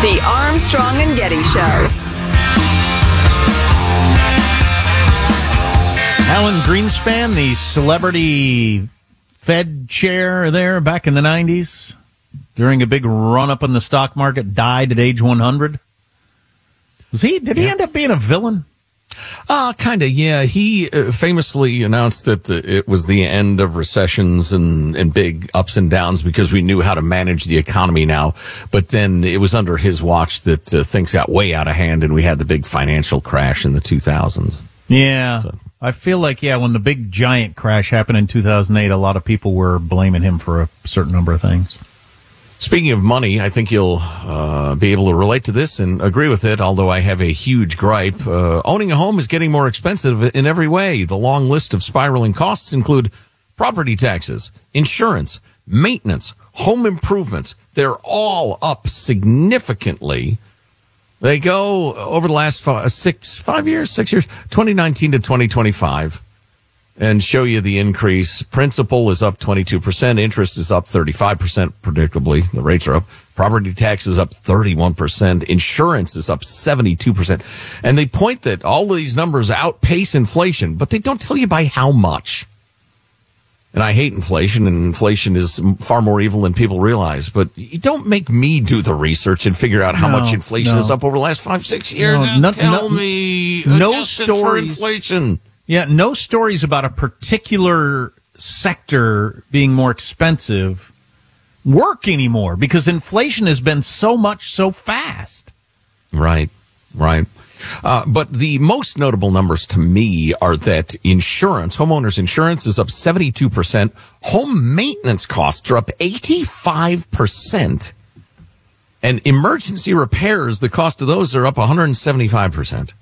The Armstrong and Getty Show. Alan Greenspan, the celebrity Fed chair there back in the 90s, during a big run-up in the stock market, died at age 100. Did he end up being a villain? Kind of, yeah. He famously announced that it was the end of recessions and big ups and downs because we knew how to manage the economy now. But then it was under his watch that things got way out of hand and we had the big financial crash in the 2000s. Yeah. So. I feel like, when the big giant crash happened in 2008, a lot of people were blaming him for a certain number of things. Speaking of money, I think you'll be able to relate to this and agree with it, although I have a huge gripe. Owning a home is getting more expensive in every way. The long list of spiraling costs include property taxes, insurance, maintenance, home improvements. They're all up significantly. They go over the last 6 years, 2019 to 2025. And show you the increase. Principal is up 22%. Interest is up 35%, predictably. The rates are up. Property tax is up 31%. Insurance is up 72%. And they point that all of these numbers outpace inflation, but they don't tell you by how much. And I hate inflation, and inflation is far more evil than people realize. But you don't make me do the research and figure out how much inflation is up over the last 5-6 years. Tell me. No stories. For inflation. Yeah, no stories about a particular sector being more expensive work anymore because inflation has been so fast. Right. But the most notable numbers to me are that insurance, homeowners insurance is up 72%. Home maintenance costs are up 85%. And emergency repairs, the cost of those are up 175%.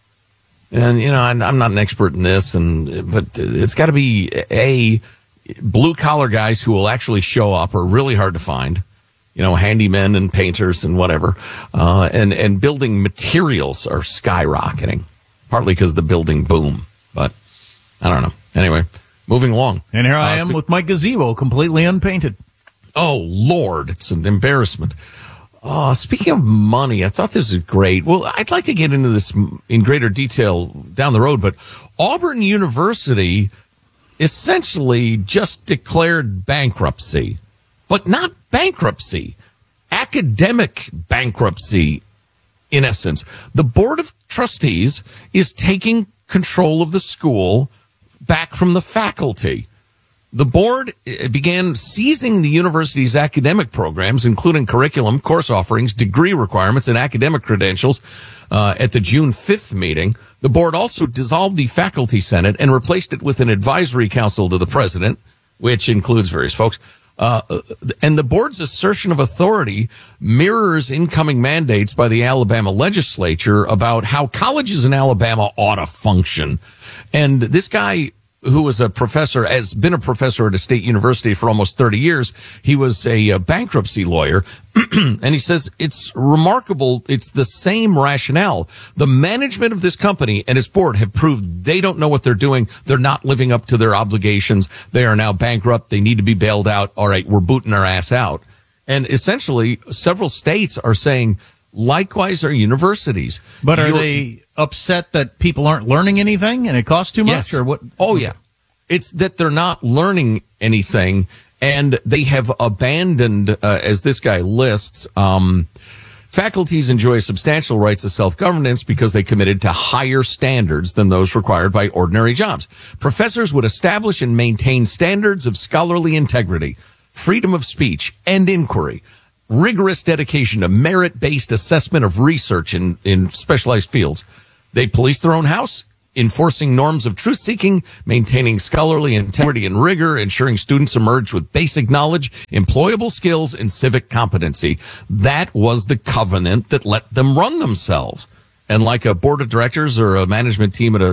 And, I'm not an expert in this, but it's got to be blue collar guys who will actually show up are really hard to find, handymen and painters and whatever. And building materials are skyrocketing, partly because of the building boom. But I don't know. Anyway, moving along. And here I am with my gazebo completely unpainted. Oh, Lord, it's an embarrassment. Speaking of money, I thought this was great. Well, I'd like to get into this in greater detail down the road, but Auburn University essentially just declared bankruptcy, but not bankruptcy, academic bankruptcy in essence. The Board of Trustees is taking control of the school back from the faculty. The board began seizing the university's academic programs, including curriculum, course offerings, degree requirements, and academic credentials at the June 5th meeting. The board also dissolved the faculty senate and replaced it with an advisory council to the president, which includes various folks. And the board's assertion of authority mirrors incoming mandates by the Alabama legislature about how colleges in Alabama ought to function. And this guy, who was has been a professor at a state university for almost 30 years. He was a bankruptcy lawyer. And he says it's remarkable. It's the same rationale. The management of this company and its board have proved they don't know what they're doing. They're not living up to their obligations. They are now bankrupt. They need to be bailed out. All right, we're booting our ass out. And essentially, several states are saying, likewise are universities. But are they upset that people aren't learning anything and it costs too much? Yes. Or what? Oh, yeah. It's that they're not learning anything, and they have abandoned, as this guy lists, faculties enjoy substantial rights of self-governance because they committed to higher standards than those required by ordinary jobs. Professors would establish and maintain standards of scholarly integrity, freedom of speech, and inquiry, rigorous dedication to merit-based assessment of research in specialized fields. They police their own house, enforcing norms of truth-seeking, maintaining scholarly integrity and rigor, ensuring students emerge with basic knowledge, employable skills, and civic competency. That was the covenant that let them run themselves. And like a board of directors or a management team at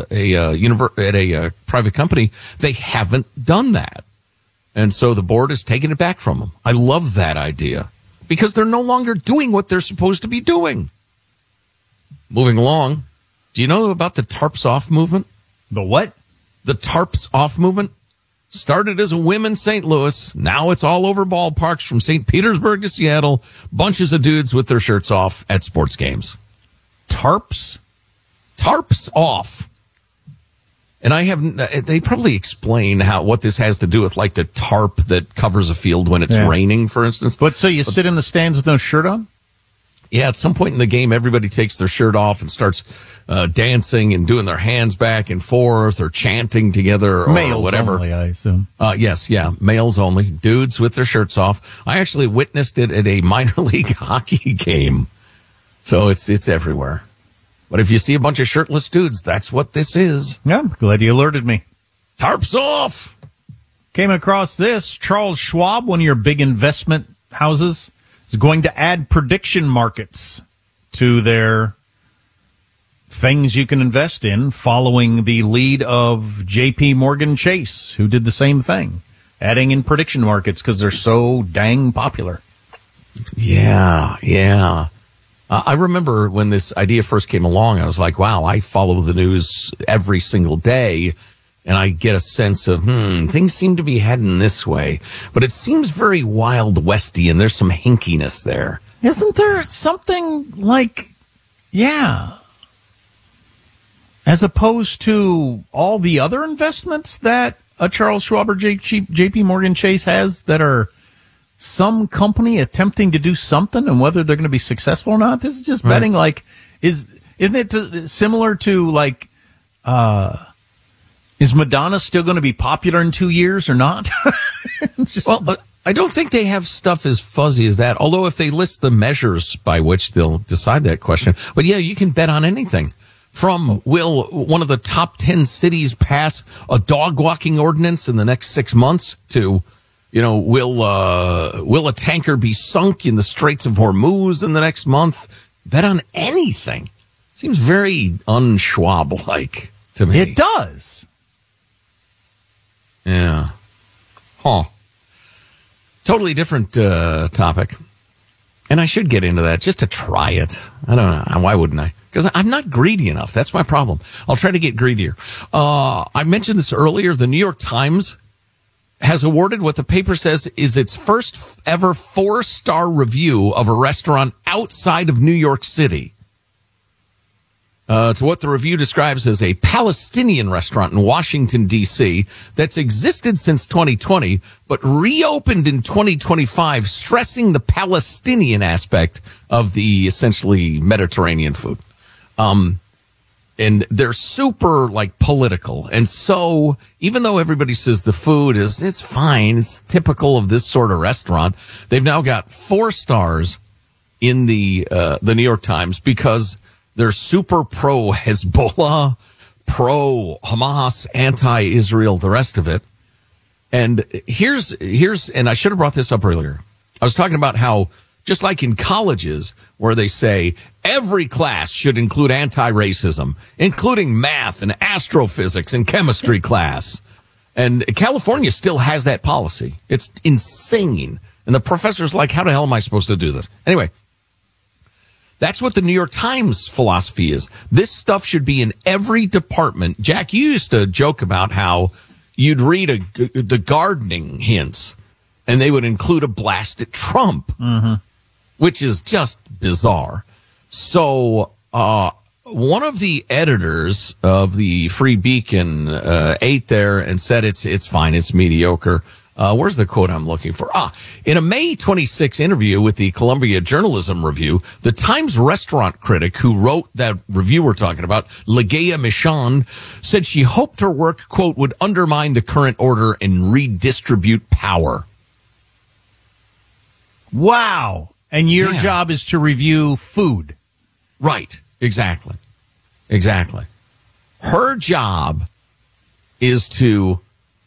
a private company, they haven't done that. And so the board is taking it back from them. I love that idea because they're no longer doing what they're supposed to be doing. Moving along. Do you know about the Tarps Off movement? The what? The Tarps Off movement. Started as a whim in St. Louis. Now it's all over ballparks from St. Petersburg to Seattle. Bunches of dudes with their shirts off at sports games. Tarps? Tarps off. And they probably explain what this has to do with, like, the tarp that covers a field when it's raining, for instance. But so you sit in the stands with no shirt on? Yeah, at some point in the game, everybody takes their shirt off and starts dancing and doing their hands back and forth or chanting together or Males whatever. Only, I assume. Yes, males only. Dudes with their shirts off. I actually witnessed it at a minor league hockey game. So it's everywhere. But if you see a bunch of shirtless dudes, that's what this is. Yeah, I'm glad you alerted me. Tarps off! Came across this. Charles Schwab, one of your big investment houses, is going to add prediction markets to their things you can invest in, following the lead of J.P. Morgan Chase, who did the same thing, adding in prediction markets because they're so dang popular. Yeah. I remember when this idea first came along, I was like, wow, I follow the news every single day, and I get a sense of, things seem to be heading this way. But it seems very Wild Westy, and there's some hinkiness there. Isn't there something like, as opposed to all the other investments that a Charles Schwab or J.P. Morgan Chase has that are some company attempting to do something, and whether they're going to be successful or not? This is just betting. Like, isn't it similar to, like, is Madonna still going to be popular in 2 years or not? I don't think they have stuff as fuzzy as that, although if they list the measures by which they'll decide that question. But yeah, you can bet on anything. From will one of the top 10 cities pass a dog walking ordinance in the next 6 months to, will a tanker be sunk in the Straits of Hormuz in the next month? Bet on anything. Seems very un-Schwab-like to me. It does. Yeah. Huh. Totally different topic. And I should get into that just to try it. I don't know. Why wouldn't I? Because I'm not greedy enough. That's my problem. I'll try to get greedier. I mentioned this earlier. The New York Times has awarded what the paper says is its first ever 4-star review of a restaurant outside of New York City. To what the review describes as a Palestinian restaurant in Washington, D.C. that's existed since 2020, but reopened in 2025, stressing the Palestinian aspect of the essentially Mediterranean food. And they're super, like, political. And so, even though everybody says the food it's fine, it's typical of this sort of restaurant, they've now got 4 stars in the New York Times because they're super pro-Hezbollah, pro-Hamas, anti-Israel, the rest of it. And here's, and I should have brought this up earlier. I was talking about how, just like in colleges, where they say every class should include anti-racism, including math and astrophysics and chemistry class. And California still has that policy. It's insane. And the professor's like, how the hell am I supposed to do this? Anyway, that's what the New York Times philosophy is. This stuff should be in every department. Jack, you used to joke about how you'd read the gardening hints, and they would include a blast at Trump, which is just bizarre. So one of the editors of the Free Beacon ate there and said it's fine, it's mediocre. Where's the quote I'm looking for? In a May 26 interview with the Columbia Journalism Review, the Times restaurant critic who wrote that review we're talking about, Legea Michon, said she hoped her work, quote, would undermine the current order and redistribute power. Wow. And your job is to review food. Right. Exactly. Her job is to,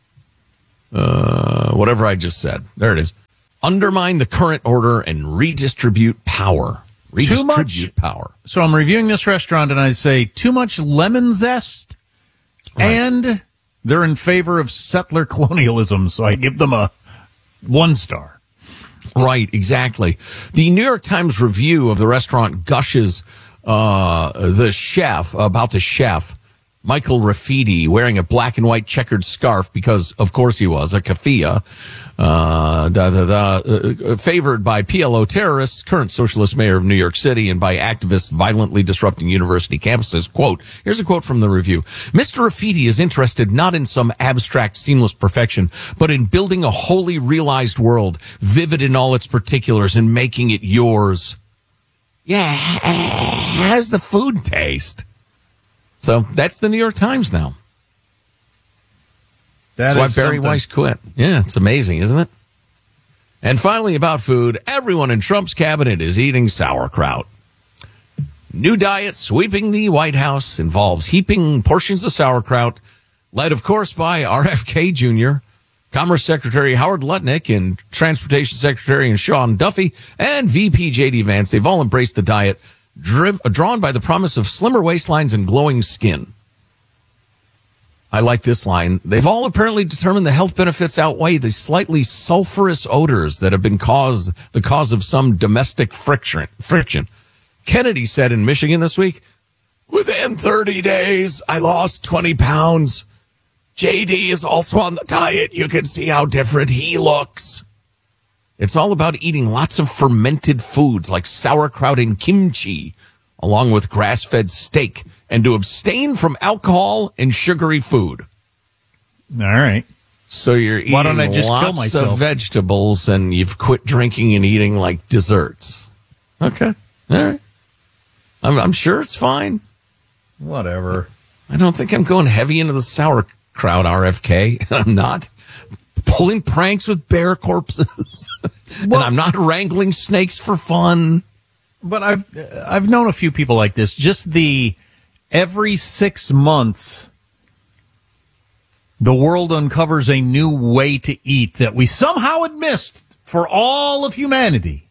whatever I just said. There it is. Undermine the current order and redistribute power. Power. So I'm reviewing this restaurant and I say too much lemon zest, and they're in favor of settler colonialism. So I give them a 1 star. Right, exactly. The New York Times review of the restaurant gushes about the chef Michael Rafidi wearing a black and white checkered scarf because, of course, he was a keffiyeh, favored by PLO terrorists, current socialist mayor of New York City, and by activists violently disrupting university campuses. Quote, here's a quote from the review. Mr. Rafidi is interested not in some abstract, seamless perfection, but in building a wholly realized world, vivid in all its particulars, and making it yours. Yeah, how's the food taste? So that's the New York Times now. That's why Barry Weiss quit. Yeah, it's amazing, isn't it? And finally, about food, everyone in Trump's cabinet is eating sauerkraut. New diet sweeping the White House involves heaping portions of sauerkraut, led, of course, by RFK Jr., Commerce Secretary Howard Lutnick, and Transportation Secretary Sean Duffy, and VP J.D. Vance. They've all embraced the diet, drawn by the promise of slimmer waistlines and glowing skin. I like this line. They've all apparently determined the health benefits outweigh the slightly sulfurous odors that have been the cause of some domestic friction. Kennedy said in Michigan this week, within 30 days, I lost 20 pounds. JD is also on the diet. You can see how different he looks. It's all about eating lots of fermented foods like sauerkraut and kimchi, along with grass-fed steak, and to abstain from alcohol and sugary food. All right. So you're eating lots of vegetables, and you've quit drinking and eating like desserts. Okay. All right. I'm sure it's fine. Whatever. I don't think I'm going heavy into the sauerkraut, RFK. I'm not pulling pranks with bear corpses. And I'm not wrangling snakes for fun. But I've known a few people like this. Just the every 6 months, the world uncovers a new way to eat that we somehow had missed for all of humanity.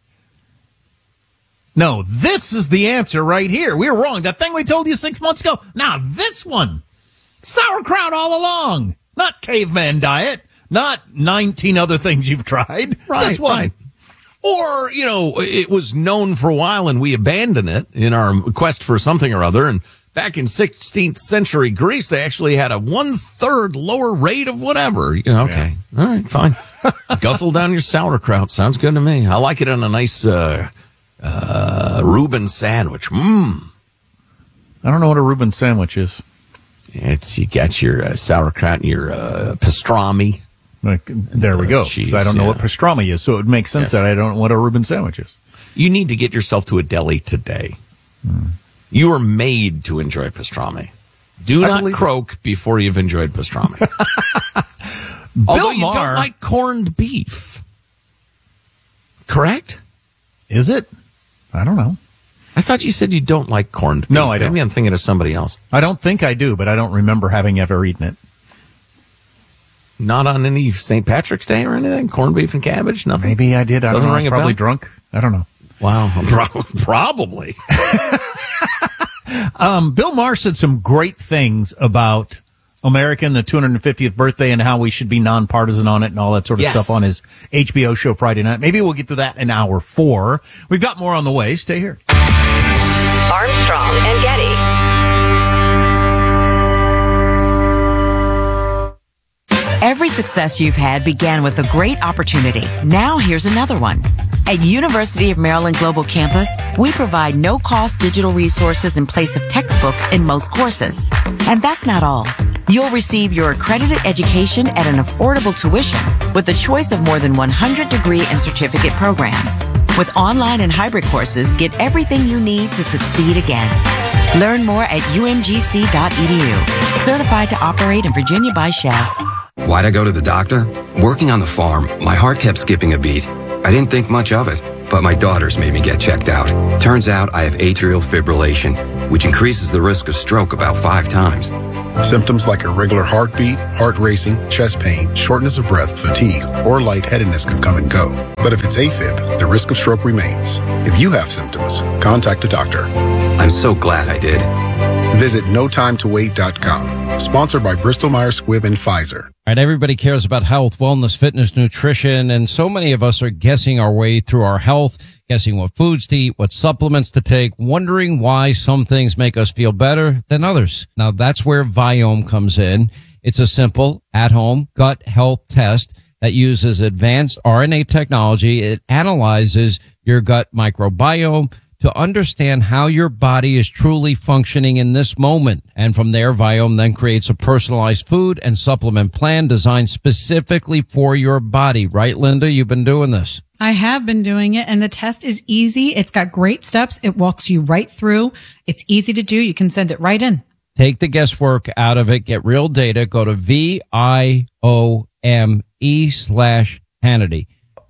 No, this is the answer right here. We were wrong. That thing we told you 6 months ago. Now this one. Sauerkraut all along. Not caveman diet. Not 19 other things you've tried. Right, this one. Right. Or, it was known for a while and we abandoned it in our quest for something or other. And back in 16th century Greece, they actually had a 1/3 lower rate of whatever. Okay. Yeah. All right, fine. Guzzle down your sauerkraut. Sounds good to me. I like it on a nice Reuben sandwich. I don't know what a Reuben sandwich is. You got your sauerkraut and your pastrami. There we go. Cheese, I don't know what pastrami is, so it would make sense that I don't know what a Reuben sandwich is. You need to get yourself to a deli today. You are made to enjoy pastrami. Do not croak before you've enjoyed pastrami. Although you don't like corned beef. Correct? Is it? I don't know. I thought you said you don't like corned beef. No, I don't. Maybe I'm thinking of somebody else. I don't think I do, but I don't remember having ever eaten it. Not on any St. Patrick's Day or anything? Corned beef and cabbage? Nothing? Maybe I did. I Doesn't don't know. ring a probably bell? Drunk. I don't know. Wow. Probably. Bill Maher said some great things about America and the 250th birthday and how we should be nonpartisan on it and all that sort of stuff on his HBO show Friday night. Maybe we'll get to that in hour 4. We've got more on the way. Stay here. Armstrong and Getty. Every success you've had began with a great opportunity. Now here's another one. At University of Maryland Global Campus, we provide no-cost digital resources in place of textbooks in most courses. And that's not all. You'll receive your accredited education at an affordable tuition with a choice of more than 100 degree and certificate programs. With online and hybrid courses, get everything you need to succeed again. Learn more at umgc.edu. Certified to operate in Virginia by Shell. Why'd I go to the doctor? Working on the farm, my heart kept skipping a beat. I didn't think much of it, but my daughters made me get checked out. Turns out I have atrial fibrillation, which increases the risk of stroke about 5 times. Symptoms like irregular heartbeat, heart racing, chest pain, shortness of breath, fatigue, or lightheadedness can come and go. But if it's AFib, the risk of stroke remains. If you have symptoms, contact a doctor. I'm so glad I did. Visit notimetowait.com. Sponsored by Bristol-Myers Squibb and Pfizer. All right, everybody cares about health, wellness, fitness, nutrition, and so many of us are guessing our way through our health, guessing what foods to eat, what supplements to take, wondering why some things make us feel better than others. Now, that's where Viome comes in. It's a simple, at-home gut health test that uses advanced RNA technology. It analyzes your gut microbiome to understand how your body is truly functioning in this moment. And from there, Viome then creates a personalized food and supplement plan designed specifically for your body. Right, Linda? You've been doing this. I have been doing it, and the test is easy. It's got great steps. It walks you right through. It's easy to do. You can send it right in. Take the guesswork out of it. Get real data. Go to VIOME/Hannity.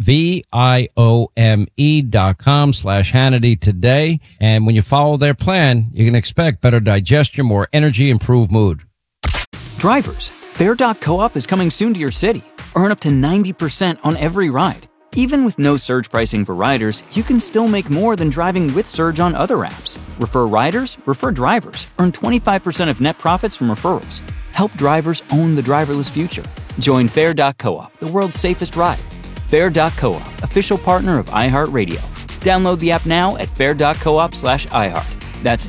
VIOME.com/Hannity today. And when you follow their plan, you can expect better digestion, more energy, improved mood. Drivers, Fair.coop is coming soon to your city. Earn up to 90% on every ride. Even with no surge pricing for riders, you can still make more than driving with Surge on other apps. Refer riders, refer drivers. Earn 25% of net profits from referrals. Help drivers own the driverless future. Join Fair.coop, the world's safest ride. Fair.coop, official partner of iHeartRadio. Download the app now at fair.coop/iHeart. That's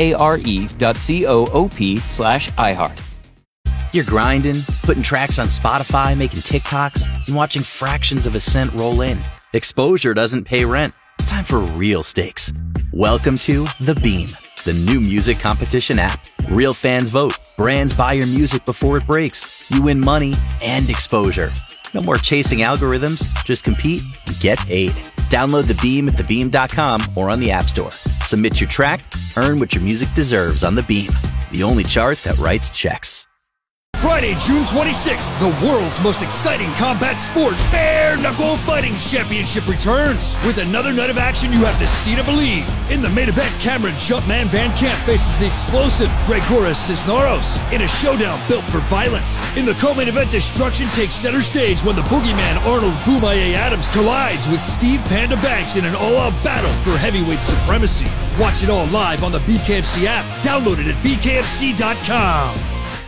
FARE.coop/iHeart. You're grinding, putting tracks on Spotify, making TikToks, and watching fractions of a cent roll in. Exposure doesn't pay rent. It's time for real stakes. Welcome to The Beam, the new music competition app. Real fans vote. Brands buy your music before it breaks. You win money and exposure. No more chasing algorithms. Just compete and get paid. Download The Beam at thebeam.com or on the App Store. Submit your track, earn what your music deserves on The Beam, the only chart that writes checks. Friday, June 26th, the world's most exciting combat sport, Bare Knuckle Fighting Championship returns. With another night of action you have to see to believe. In the main event, Cameron Jumpman Van Camp faces the explosive Gregoras Cisneros in a showdown built for violence. In the co-main event, destruction takes center stage when the boogeyman Arnold Boomaye Adams collides with Steve Panda Banks in an all-out battle for heavyweight supremacy. Watch it all live on the BKFC app. Download it at bkfc.com.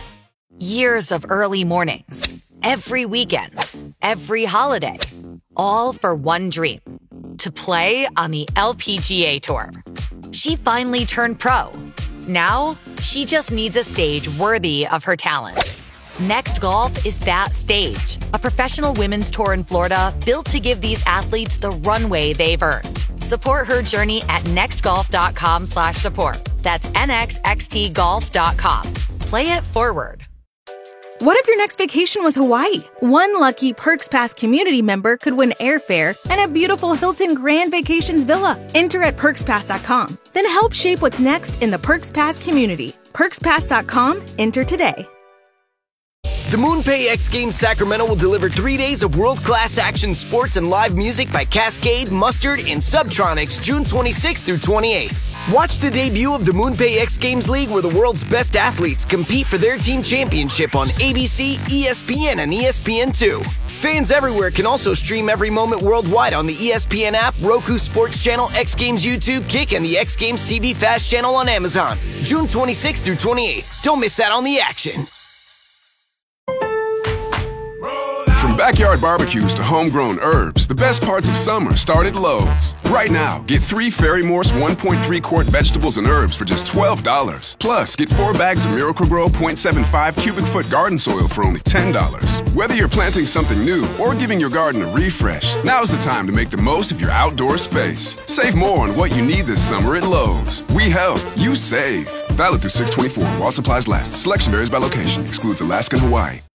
Years of early mornings, every weekend, every holiday, all for one dream, to play on the LPGA Tour. She finally turned pro. Now, she just needs a stage worthy of her talent. Next Golf is that stage, a professional women's tour in Florida built to give these athletes the runway they've earned. Support her journey at nextgolf.com/support. That's nxxtgolf.com. Play it forward. What if your next vacation was Hawaii? One lucky Perks Pass community member could win airfare and a beautiful Hilton Grand Vacations villa. Enter at PerksPass.com. Then help shape what's next in the Perks Pass community. PerksPass.com. Enter today. The MoonPay X Games Sacramento will deliver 3 days of world-class action sports and live music by Cascade, Mustard, and Subtronics June 26th through 28th. Watch the debut of the MoonPay X Games League where the world's best athletes compete for their team championship on ABC, ESPN, and ESPN2. Fans everywhere can also stream every moment worldwide on the ESPN app, Roku Sports Channel, X Games YouTube, Kick, and the X Games TV Fast channel on Amazon. June 26th through 28th. Don't miss out on the action. From backyard barbecues to homegrown herbs, the best parts of summer start at Lowe's. Right now, get 3 Ferry Morse 1.3 quart vegetables and herbs for just $12. Plus, get 4 bags of Miracle-Gro 0.75 cubic foot garden soil for only $10. Whether you're planting something new or giving your garden a refresh, now's the time to make the most of your outdoor space. Save more on what you need this summer at Lowe's. We help, you save. Valid through 6/24 while supplies last. Selection varies by location. Excludes Alaska and Hawaii.